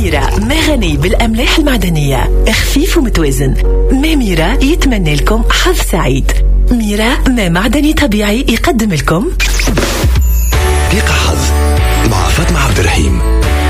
ميرا ما غني بالأملاح المعدنية، خفيف ومتوازن. ما ميرا يتمنى لكم حظ سعيد. ميرا ما معدني طبيعي يقدم لكم دقيقة حظ مع فاطمة عبد الرحيم.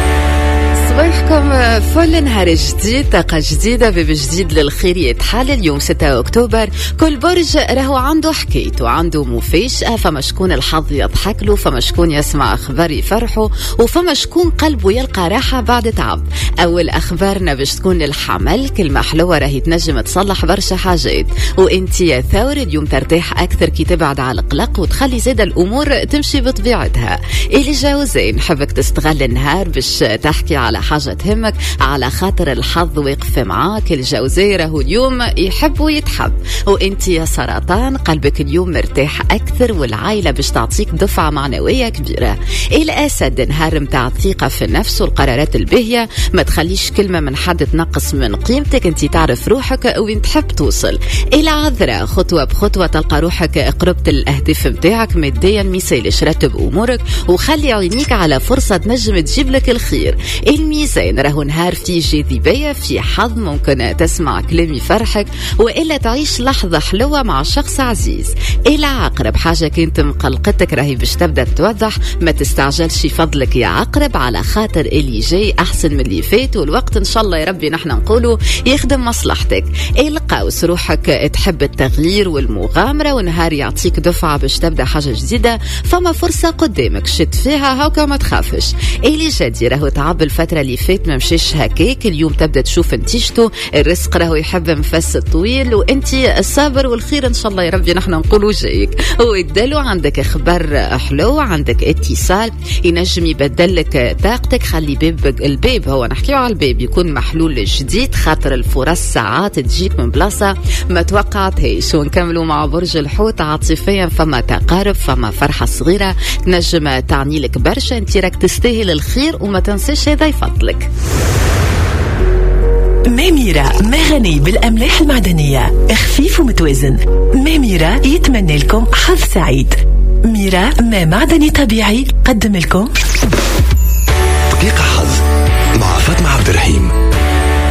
صباحكم فل، نهار جديد، طاقة جديدة، باب جديد للخير يتحل. اليوم 6 أكتوبر، كل برج راهو عنده حكايته، عنده مفاجأة. فما شكون الحظ يضحك له، فما شكون يسمع أخبار يفرحه، وفما شكون قلبه يلقى راحة بعد تعب. أول أخبارنا باش تكون للحمل، كلمة حلوة راهي تنجم تصلح برشا حاجات. وانت يا ثور اليوم ترتاح أكثر كي تبعد على القلق وتخلي زيادة الأمور تمشي بطبيعتها. اللي جاوزين نحبك تستغل النهار باش تحكي على حاجة تهمك، على خاطر الحظ واقف معاك. الجوزي راهو اليوم يحب ويتحب. وانت يا سرطان قلبك اليوم مرتاح أكثر، والعائلة باش تعطيك دفعة معنوية كبيرة. الأسد نهار متاع الثقة في النفس والقرارات الباهية، ما تخليش كلمة من حد تنقص من قيمتك، انت تعرف روحك وين تحب توصل. العذراء خطوة بخطوة تلقى روحك قربت الأهداف متاعك. ماديا ميسالش، رتب أمورك وخلي عينيك على فرصة تنجم تجيب لك الخير. الميزان راهو نهار فيه جاذبية، في حظ، ممكن تسمع كلام يفرحك وإلا تعيش لحظة حلوة مع شخص عزيز. العقرب حاجة كنت مقلقتك راهي باش تبدأ توضح، ما تستعجلش فضلك يا عقرب، على خاطر اللي جاي أحسن من اللي فات، والوقت إن شاء الله يا ربي نحن نقوله يخدم مصلحتك. القوس روحك تحب التغيير والمغامرة، ونهار يعطيك دفعة باش تبدأ حاجة جديدة، فما فرصة قدامك شد فيها هاكا ما تخافش. اللي جدي راهو تعب الفترة اللي فات ما مشيش هكاك، اليوم تبدأ تشوف نتيجته. الرزق راهو يحب مفس طويل، وانت الصابر والخير ان شاء الله يا ربي نحن نقولوا جايك. ويدلو عندك خبر حلو، عندك اتصال ينجم يبدلك طاقتك. خلي الباب هو نحكيو على الباب يكون محلول جديد، خاطر الفرص ساعات تجيك من بلاصة ما توقعتهاش. ونكملوا مع برج الحوت، عاطفيا فما تقارب، فما فرحة صغيرة تنجم تعني لك برشا، انت راك تستاهل الخير وما تنساش هذا يفضلك. ميرا ما غني بالأملاح المعدنية، خفيف ومتوازن. ميرا يتمنى لكم حظ سعيد. ميرا ما معدني طبيعي قدم لكم دقيقة حظ مع فاطمة عبد الرحيم.